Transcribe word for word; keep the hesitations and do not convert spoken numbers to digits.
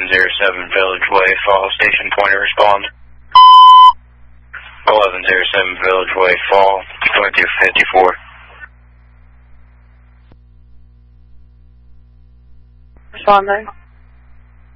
eleven oh seven Village Way, Fall, Station Pointer, respond. eleven oh seven Village Way, Fall, twenty-two fifty-four. Respond there.